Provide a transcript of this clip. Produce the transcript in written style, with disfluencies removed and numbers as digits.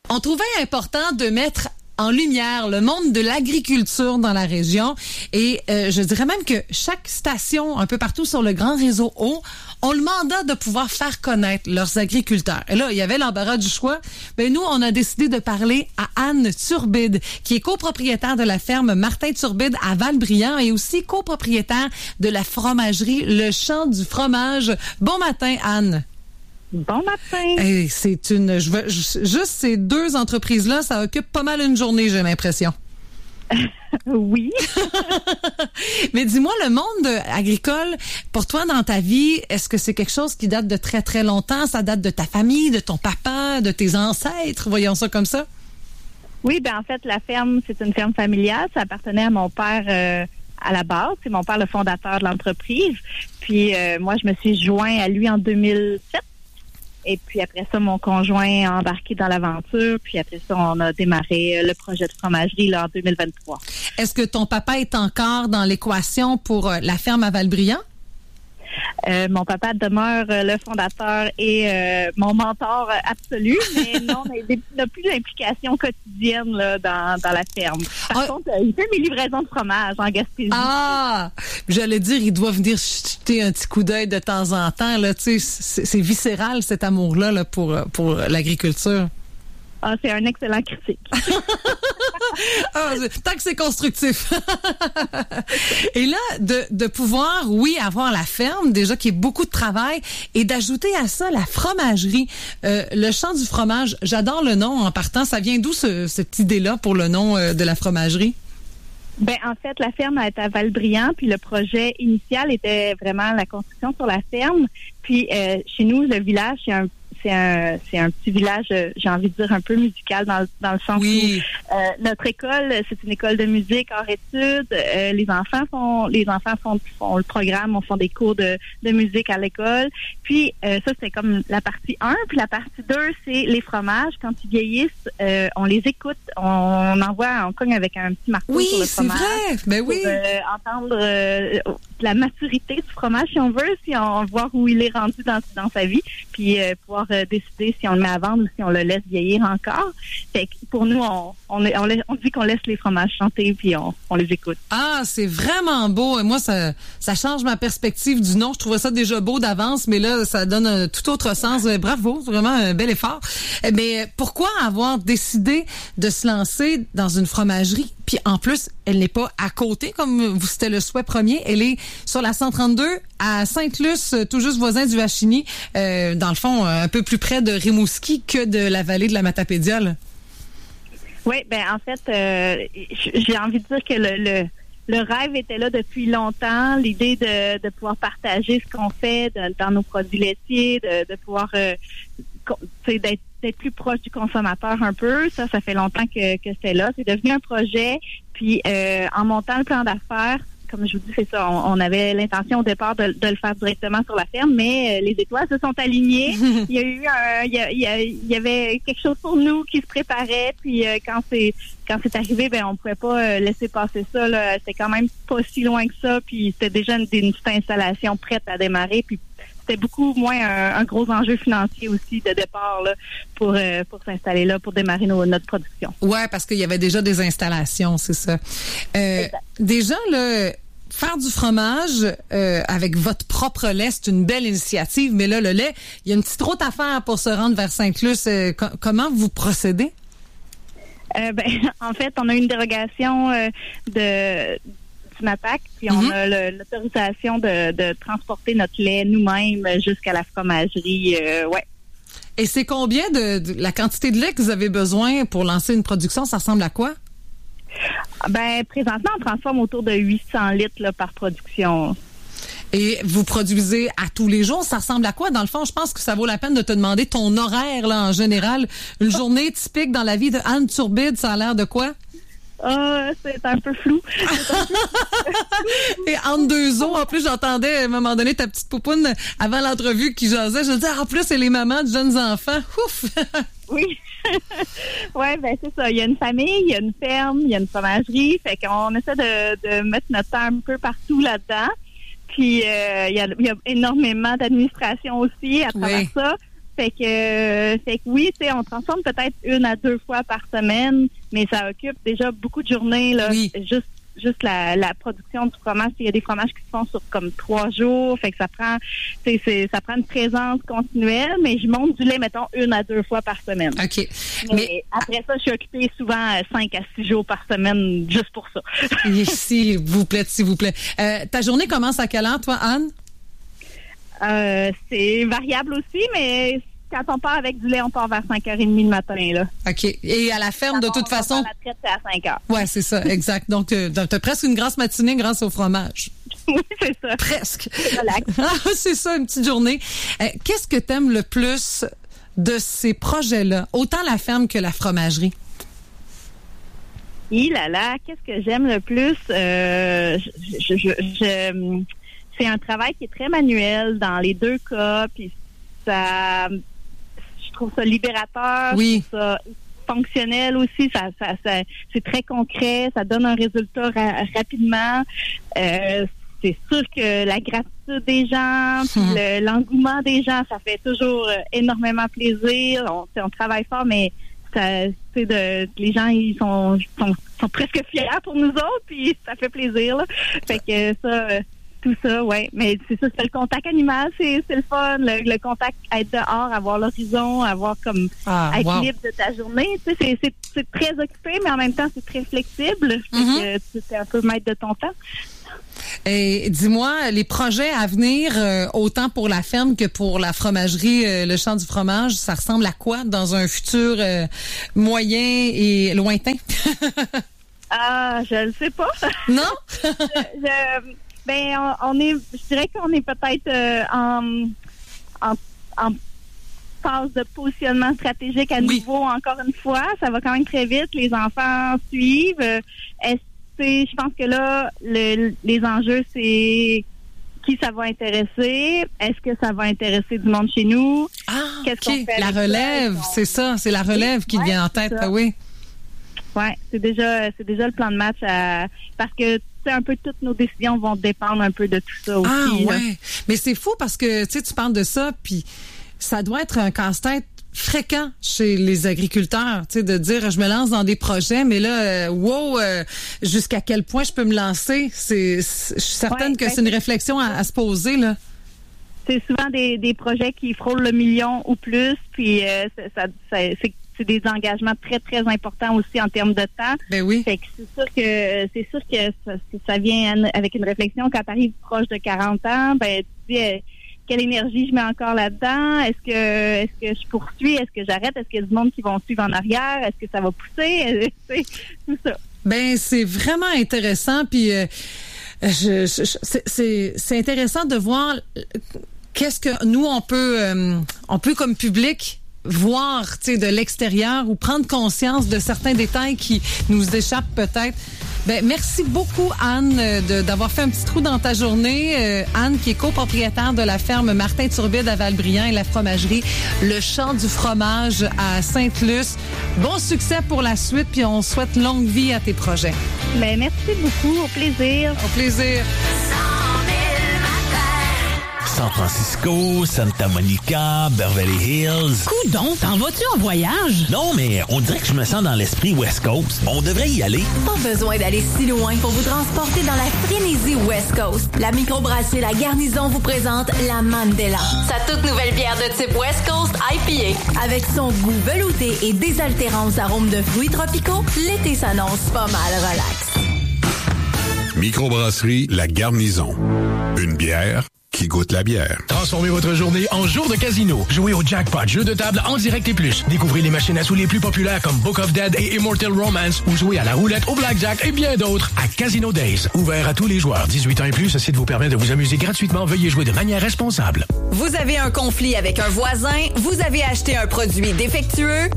On trouvait important de mettre en lumière le monde de l'agriculture dans la région et je dirais même que chaque station un peu partout sur le grand réseau eau ont le mandat de pouvoir faire connaître leurs agriculteurs. Et là, il y avait l'embarras du choix. Mais nous, on a décidé de parler à Anne Turbide, qui est copropriétaire de la ferme Martin Turbide à Val-Brillant et aussi copropriétaire de la fromagerie Le Champ du Fromage. Bon matin, Anne. Bon matin. Hey, juste ces deux entreprises-là, ça occupe pas mal une journée, j'ai l'impression. Oui. Mais dis-moi, le monde agricole, pour toi dans ta vie, est-ce que c'est quelque chose qui date de très, très longtemps? Ça date de ta famille, de ton papa, de tes ancêtres? Voyons ça comme ça. Oui, en fait, la ferme, c'est une ferme familiale. Ça appartenait à mon père à la base. C'est mon père le fondateur de l'entreprise. Puis moi, je me suis joint à lui en 2007. Et puis après ça, mon conjoint a embarqué dans l'aventure. Puis après ça, on a démarré le projet de fromagerie là, en 2023. Est-ce que ton papa est encore dans l'équation pour la ferme à Val-Brillant? Mon papa demeure le fondateur et mon mentor absolu, mais non, il n'a plus d'implication quotidienne là, dans la ferme. Par contre, il fait mes livraisons de fromage en Gaspésie. Ah! J'allais dire, il doit venir jeter un petit coup d'œil de temps en temps. Là, tu sais, c'est viscéral cet amour-là là, pour l'agriculture. Ah, c'est un excellent critique. Tant que c'est constructif. Et là, de pouvoir, oui, avoir la ferme, déjà qui est beaucoup de travail, et d'ajouter à ça la fromagerie, le Champ du Fromage. J'adore le nom en partant. Ça vient d'où cette idée-là pour le nom de la fromagerie? En fait, la ferme est à Val-Brillant, puis le projet initial était vraiment la construction sur la ferme. Puis chez nous, le village, c'est un petit village, j'ai envie de dire un peu musical dans le sens oui. où notre école, c'est une école de musique hors études. Les enfants font le programme, on fait des cours de musique à l'école. Puis ça, c'est comme la partie 1. Puis la partie 2, c'est les fromages. Quand ils vieillissent, on les écoute. On cogne avec un petit marteau sur le fromage. Oui, c'est vrai. Ben oui. Pour entendre la maturité du fromage, si on veut, si on voit où il est rendu dans sa vie, puis pouvoir décider si on le met à vendre ou si on le laisse vieillir encore. Fait que pour nous, on dit qu'on laisse les fromages chanter puis on les écoute. Ah, c'est vraiment beau. Et moi, ça change ma perspective du nom. Je trouvais ça déjà beau d'avance, mais là, ça donne un tout autre sens. Bravo, vraiment un bel effort. Mais pourquoi avoir décidé de se lancer dans une fromagerie? Puis en plus, elle n'est pas à côté, comme c'était le souhait premier. Elle est sur la 132 à Sainte-Luce, tout juste voisin du Vachini, dans le fond, un peu plus près de Rimouski que de la vallée de la Matapédia. Oui, en fait, j'ai envie de dire que le rêve était là depuis longtemps. L'idée de pouvoir partager ce qu'on fait dans nos produits laitiers, de pouvoir d'être plus proche du consommateur un peu. Ça fait longtemps que c'est là. C'est devenu un projet. Puis en montant le plan d'affaires, comme je vous dis, c'est ça. On avait l'intention au départ de le faire directement sur la ferme, mais les étoiles se sont alignées. Il y a eu il y avait quelque chose pour nous qui se préparait. Puis quand c'est arrivé, on pouvait pas laisser passer ça. Là. C'était quand même pas si loin que ça. Puis c'était déjà une petite installation prête à démarrer. Puis c'était beaucoup moins un gros enjeu financier aussi de départ là, pour s'installer là, pour démarrer notre production. Ouais, parce qu'il y avait déjà des installations, c'est ça. Déjà, là, faire du fromage avec votre propre lait, c'est une belle initiative, mais là, le lait, il y a une petite route à faire pour se rendre vers Sainte-Luce. Comment vous procédez? En fait, on a une dérogation du MAPAC, puis on a l'autorisation de transporter notre lait nous-mêmes jusqu'à la fromagerie. Ouais. Et c'est combien de la quantité de lait que vous avez besoin pour lancer une production? Ça ressemble à quoi? Présentement, on transforme autour de 800 litres là, par production. Et vous produisez à tous les jours, ça ressemble à quoi? Dans le fond, je pense que ça vaut la peine de te demander ton horaire là en général. Une journée typique dans la vie de Anne Turbide, ça a l'air de quoi? C'est un peu flou. Et entre deux os, en plus, j'entendais à un moment donné ta petite poupoune avant l'entrevue qui jasait. Je disais, en plus, elle est maman de jeunes enfants. Ouf! Oui. Ouais, c'est ça. Il y a une famille, il y a une ferme, il y a une fromagerie. Fait qu'on essaie de mettre notre temps un peu partout là-dedans. Puis, il y a énormément d'administration aussi à travers ça. Fait que oui, tu sais, on transforme peut-être 1 à 2 fois par semaine, mais ça occupe déjà beaucoup de journées, là. Oui. Juste la production du fromage. Il y a des fromages qui se font sur comme 3 jours. Fait que ça prend une présence continuelle, mais je monte du lait, mettons, 1 à 2 fois par semaine. OK. Mais après ça, je suis occupée souvent 5 à 6 jours par semaine juste pour ça. S'il vous plaît. Ta journée commence à quelle heure, toi, Anne? C'est variable aussi, mais quand on part avec du lait, on part vers 5h30 le matin, là. OK. Et à la ferme, de toute façon... La traite, c'est à 5h. Ouais, c'est ça, exact. Donc, t'as presque une grasse matinée grâce au fromage. Oui, c'est ça. Presque. C'est relax. C'est ça, une petite journée. Qu'est-ce que t'aimes le plus de ces projets-là? Autant la ferme que la fromagerie. Qu'est-ce que j'aime le plus? C'est un travail qui est très manuel dans les 2 cas, puis ça, je trouve ça libérateur, oui. Je trouve ça fonctionnel aussi, ça c'est très concret, ça donne un résultat rapidement. C'est sûr que la gratitude des gens, puis l'engouement des gens, ça fait toujours énormément plaisir. On travaille fort, mais les gens ils sont presque fiers pour nous autres, puis ça fait plaisir, là. Fait que ça. Tout ça, oui. Mais c'est ça, c'est le contact animal, c'est le fun. Le contact, être dehors, avoir l'horizon, avoir comme être libre de ta journée. Tu sais, c'est très occupé, mais en même temps, c'est très flexible. Fait que tu es un peu maître de ton temps. Et dis-moi, les projets à venir, autant pour la ferme que pour la fromagerie, le champ du fromage, ça ressemble à quoi dans un futur moyen et lointain? Je le sais pas. Non? Je dirais qu'on est peut-être en phase de positionnement stratégique à nouveau, encore une fois. Ça va quand même très vite. Les enfants suivent. Je pense que là, les enjeux, c'est qui ça va intéresser. Est-ce que ça va intéresser du monde chez nous? Qu'est-ce qu'on fait? La relève, c'est ça. C'est la relève qui vient en tête, oui. Ouais, c'est déjà le plan de match parce que un peu toutes nos décisions vont dépendre un peu de tout ça aussi. Mais c'est fou parce que tu parles de ça, puis ça doit être un casse-tête fréquent chez les agriculteurs, de dire je me lance dans des projets, mais là, jusqu'à quel point je peux me lancer? Je suis certaine que c'est une réflexion à se poser, là. C'est souvent des projets qui frôlent le million ou plus, puis c'est des engagements très, très importants aussi en termes de temps. Ben oui. Fait que c'est sûr que ça vient avec une réflexion. Quand tu arrives proche de 40 ans, tu dis quelle énergie je mets encore là-dedans? Est-ce que je poursuis? Est-ce que j'arrête? Est-ce qu'il y a du monde qui vont suivre en arrière? Est-ce que ça va pousser? Tout ça. Ben, c'est vraiment intéressant. Puis c'est intéressant de voir qu'est-ce que nous on peut comme public voir, de l'extérieur ou prendre conscience de certains détails qui nous échappent peut-être. Ben, merci beaucoup, Anne, d'avoir fait un petit trou dans ta journée. Anne, qui est copropriétaire de la ferme Martin Turbide à Valbriand et la fromagerie Le Champ du Fromage à Sainte-Luce. Bon succès pour la suite, puis on souhaite longue vie à tes projets. Ben, merci beaucoup. Au plaisir. Au plaisir. San Francisco, Santa Monica, Beverly Hills. Coudon, t'en vas-tu en voyage? Non, mais on dirait que je me sens dans l'esprit West Coast. On devrait y aller. Pas besoin d'aller si loin pour vous transporter dans la frénésie West Coast. La microbrasserie La Garnison vous présente la Mandela. Sa toute nouvelle bière de type West Coast IPA. Avec son goût velouté et désaltérants arômes de fruits tropicaux, l'été s'annonce pas mal relax. Microbrasserie La Garnison. Une bière qui goûte la bière. Transformez votre journée en jour de casino. Jouez au jackpot, jeu de table en direct et plus. Découvrez les machines à sous les plus populaires comme Book of Dead et Immortal Romance ou jouez à la roulette, au blackjack et bien d'autres à Casino Days. Ouvert à tous les joueurs. 18 ans et plus, ce site vous permet de vous amuser gratuitement. Veuillez jouer de manière responsable. Vous avez un conflit avec un voisin, vous avez acheté un produit défectueux,